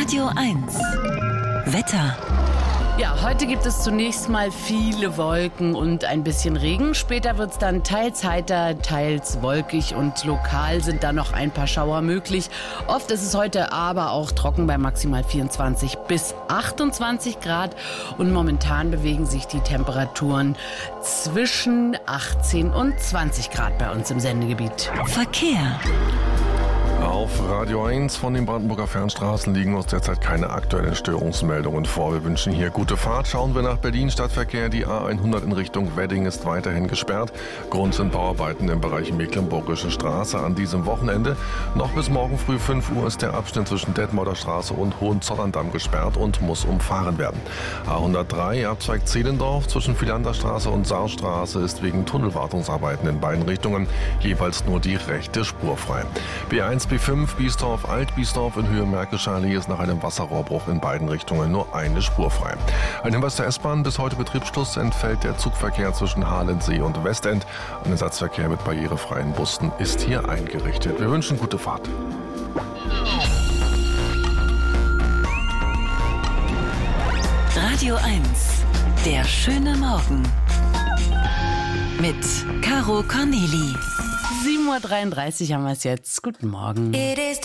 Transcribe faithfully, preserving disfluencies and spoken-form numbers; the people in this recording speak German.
Radio eins. Wetter. Ja, heute gibt es zunächst mal viele Wolken und ein bisschen Regen. Später wird es dann teils heiter, teils wolkig und lokal sind da noch ein paar Schauer möglich. Oft ist es heute aber auch trocken bei maximal vierundzwanzig bis achtundzwanzig Grad. Und momentan bewegen sich die Temperaturen zwischen achtzehn und zwanzig Grad bei uns im Sendegebiet. Verkehr. Auf Radio eins von den Brandenburger Fernstraßen liegen uns derzeit keine aktuellen Störungsmeldungen vor. Wir wünschen hier gute Fahrt. Schauen wir nach Berlin. Stadtverkehr. Die A hundert in Richtung Wedding ist weiterhin gesperrt. Grund sind Bauarbeiten im Bereich Mecklenburgische Straße an diesem Wochenende. Noch bis morgen früh fünf Uhr ist der Abschnitt zwischen Detmolder Straße und Hohenzollern-Damm gesperrt und muss umfahren werden. A hundertdrei Abzweig Zehlendorf zwischen Philanderstraße und Saarstraße ist wegen Tunnelwartungsarbeiten in beiden Richtungen jeweils nur die rechte Spur frei. B eins B fünf Biesdorf Alt-Biesdorf in Höhe Märkischer Allee ist nach einem Wasserrohrbruch in beiden Richtungen nur eine Spur frei. Ein Hinweis der S-Bahn: bis heute Betriebsschluss entfällt der Zugverkehr zwischen Halensee und Westend. Ein Ersatzverkehr mit barrierefreien Bussen ist hier eingerichtet. Wir wünschen gute Fahrt. Radio eins. Der schöne Morgen. Mit Caro Corneli. sieben Uhr dreiunddreißig haben wir es jetzt. Guten Morgen.